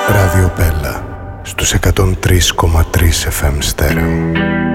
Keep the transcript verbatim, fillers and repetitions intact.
Ράδιο Πέλα στους εκατόν τρία κόμμα τρία εφ εμ στέρεο.